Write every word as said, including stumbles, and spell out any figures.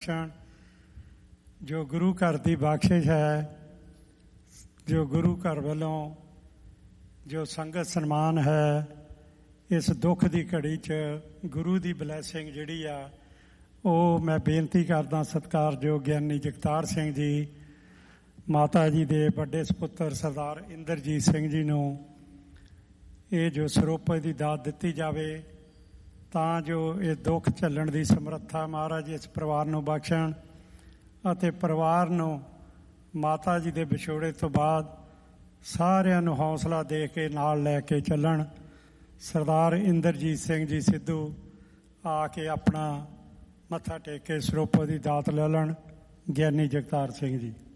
ਬਖਸ਼ਣ। ਜੋ ਗੁਰੂ ਘਰ ਦੀ ਬਖਸ਼ਿਸ਼ ਹੈ, ਜੋ ਗੁਰੂ ਘਰ ਵੱਲੋਂ ਜੋ ਸੰਗਤ ਸਨਮਾਨ ਹੈ, ਇਸ ਦੁੱਖ ਦੀ ਘੜੀ 'ਚ ਗੁਰੂ ਦੀ ਬਲੈਸਿੰਗ ਜਿਹੜੀ ਆ ਉਹ ਮੈਂ ਬੇਨਤੀ ਕਰਦਾ ਸਤਿਕਾਰਯੋਗ ਗਿਆਨੀ ਜਗਤਾਰ ਸਿੰਘ ਜੀ, ਮਾਤਾ ਜੀ ਦੇ ਵੱਡੇ ਸਪੁੱਤਰ ਸਰਦਾਰ ਇੰਦਰਜੀਤ ਸਿੰਘ ਜੀ ਨੂੰ ਇਹ ਜੋ ਸਰੋਪੇ ਦੀ ਦਾਤ ਦਿੱਤੀ ਜਾਵੇ ਤਾਂ ਜੋ ਇਹ ਦੁੱਖ ਝੱਲਣ ਦੀ ਸਮਰੱਥਾ ਮਹਾਰਾਜ ਇਸ ਪਰਿਵਾਰ ਨੂੰ ਬਖਸ਼ਣ ਅਤੇ ਪਰਿਵਾਰ ਨੂੰ ਮਾਤਾ ਜੀ ਦੇ ਵਿਛੋੜੇ ਤੋਂ ਬਾਅਦ ਸਾਰਿਆਂ ਨੂੰ ਹੌਸਲਾ ਦੇ ਕੇ ਨਾਲ ਲੈ ਕੇ ਚੱਲਣ। ਸਰਦਾਰ ਇੰਦਰਜੀਤ ਸਿੰਘ ਜੀ ਸਿੱਧੂ ਆ ਕੇ ਆਪਣਾ ਮੱਥਾ ਟੇਕ ਕੇ ਸਰੋਪੇ ਦੀ ਦਾਤ ਲੈ ਲੈਣ। ਗਿਆਨੀ ਜਗਤਾਰ ਸਿੰਘ ਜੀ।